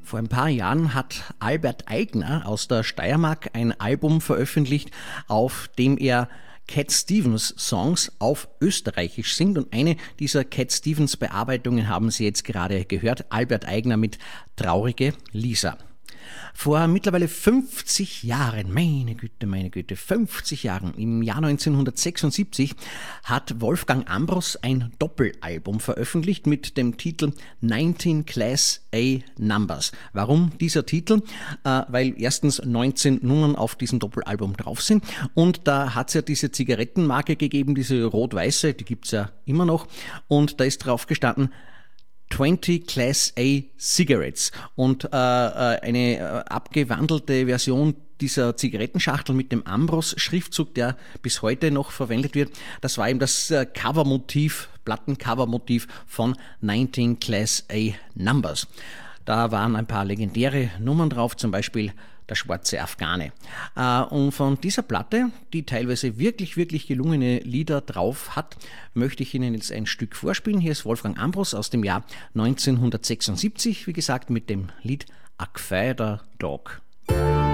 Vor ein paar Jahren hat Albert Aigner aus der Steiermark ein Album veröffentlicht, auf dem er Cat Stevens Songs auf Österreichisch singt, und eine dieser Cat Stevens Bearbeitungen haben Sie jetzt gerade gehört, Albert Aigner mit Traurige Lisa. Vor mittlerweile 50 Jahren, meine Güte, 50 Jahren, im Jahr 1976 hat Wolfgang Ambros ein Doppelalbum veröffentlicht mit dem Titel 19 Class A Numbers. Warum dieser Titel? Weil erstens 19 Nummern auf diesem Doppelalbum drauf sind, und da hat es ja diese Zigarettenmarke gegeben, diese rot-weiße, die gibt es ja immer noch, und da ist drauf gestanden 20 Class A Cigarettes, und eine abgewandelte Version dieser Zigarettenschachtel mit dem Ambros-Schriftzug, der bis heute noch verwendet wird, das war eben das Covermotiv, Plattencovermotiv von 19 Class A Numbers. Da waren ein paar legendäre Nummern drauf, zum Beispiel Der schwarze Afghane. Und von dieser Platte, die teilweise wirklich, wirklich gelungene Lieder drauf hat, möchte ich Ihnen jetzt ein Stück vorspielen. Hier ist Wolfgang Ambros aus dem Jahr 1976, wie gesagt, mit dem Lied A Quieter Dog.